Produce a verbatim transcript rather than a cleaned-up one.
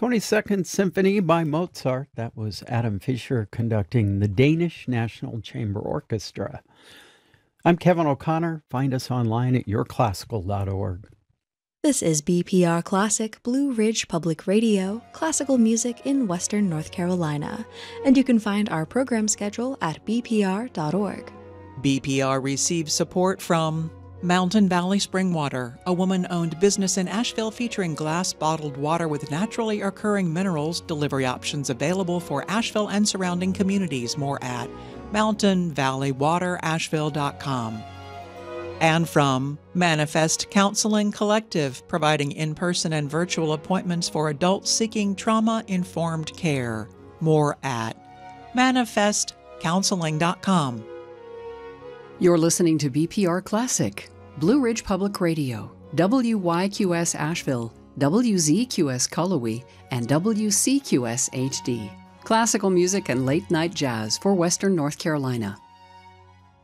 twenty-second Symphony by Mozart. That was Adam Fischer conducting the Danish National Chamber Orchestra. I'm Kevin O'Connor. Find us online at your classical dot org. This is B P R Classic, Blue Ridge Public Radio, classical music in Western North Carolina. And you can find our program schedule at b p r dot org. B P R receives support from Mountain Valley Spring Water, a woman-owned business in Asheville featuring glass bottled water with naturally occurring minerals. Delivery options available for Asheville and surrounding communities. More at mountain valley water asheville dot com. And from Manifest Counseling Collective, providing in-person and virtual appointments for adults seeking trauma-informed care. More at manifest counseling dot com. You're listening to B P R Classic, Blue Ridge Public Radio, W Y Q S Asheville, W Z Q S Cullowhee, and W C Q S H D. Classical music and late-night jazz for Western North Carolina.